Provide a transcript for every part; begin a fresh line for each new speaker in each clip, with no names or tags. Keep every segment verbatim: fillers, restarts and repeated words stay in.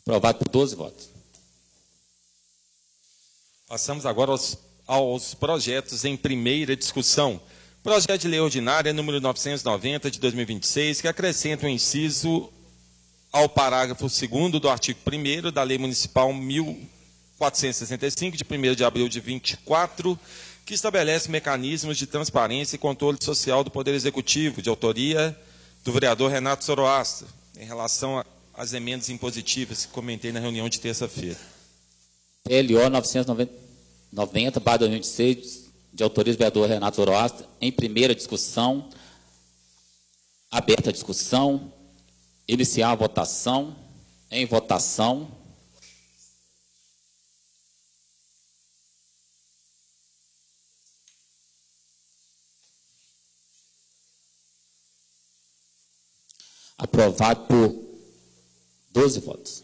Aprovado por doze votos.
Passamos agora aos, aos projetos em primeira discussão. Projeto de Lei Ordinária número novecentos e noventa, de dois mil e vinte e seis, que acrescenta um inciso ao parágrafo segundo do artigo primeiro da Lei Municipal mil quatrocentos e sessenta e cinco, de primeiro de abril de vinte e quatro, que estabelece mecanismos de transparência e controle social do Poder Executivo, de autoria do vereador Renato Zoroastro, em relação às emendas impositivas que comentei na reunião de terça-feira.
P L O novecentos e noventa, barra dois mil e vinte e seis, de autoria do vereador Renato Zoroastro, em primeira discussão, aberta a discussão, iniciar a votação, em votação. Aprovado por doze votos.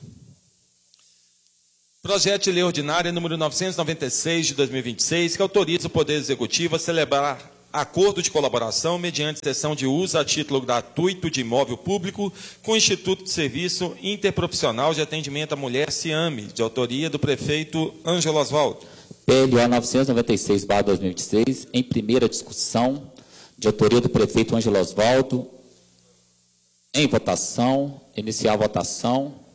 Projeto de Lei Ordinária número novecentos e noventa e seis, de dois mil e vinte e seis, que autoriza o Poder Executivo a celebrar acordo de colaboração mediante cessão de uso a título gratuito de imóvel público com o Instituto de Serviço Interprofissional de Atendimento à Mulher, CIAME, de autoria do prefeito Ângelo Osvaldo.
P L O novecentos e noventa e seis, barra dois mil e vinte e seis, em primeira discussão, de autoria do prefeito Ângelo Osvaldo, em votação, iniciar a votação.